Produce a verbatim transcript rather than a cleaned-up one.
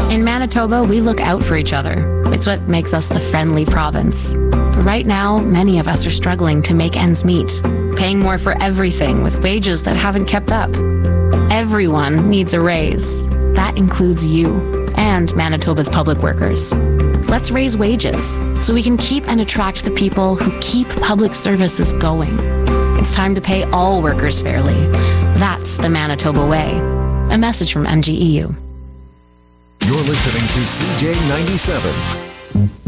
In Manitoba, we look out for each other. It's what makes us the friendly province. But right now, many of us are struggling to make ends meet, paying more for everything with wages that haven't kept up. Everyone needs a raise. That includes you and Manitoba's public workers. Let's raise wages so we can keep and attract the people who keep public services going. It's time to pay all workers fairly. That's the Manitoba way. A message from M G E U. You're listening to C J ninety-seven.